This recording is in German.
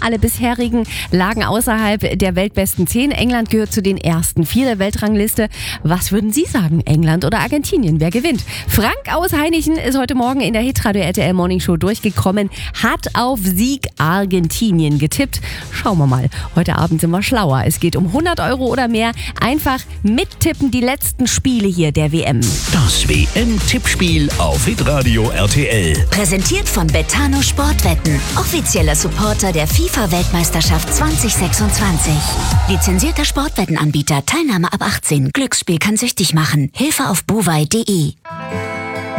Alle bisherigen lagen außerhalb der weltbesten 10. England gehört zu den ersten 4 der Weltrangliste. Was würden Sie sagen, England oder Argentinien? Wer gewinnt? Frank aus Hainichen ist heute Morgen in der Hitradio RTL Morning Show durchgekommen, hat auf Sieg Argentinien getippt. Schauen wir mal, heute Abend sind wir schlauer. Es geht um 100 € oder mehr. Einfach mittippen, die letzten Spiele hier der WM. Das WM-Tippspiel auf Hitradio RTL. Präsentiert von Betano Sportwetten, offizieller Supporter der FIFA-Weltmeisterschaft 2026. Lizenzierter Sportwettenanbieter, Teilnahme ab 18. Glücksspiel kann süchtig machen. Hilfe auf buwei.de.